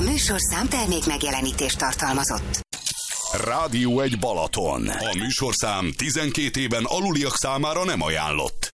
műsorszám termék megjelenítést tartalmazott. Rádió 1 Balaton. A műsorszám 12 éven aluliak számára nem ajánlott.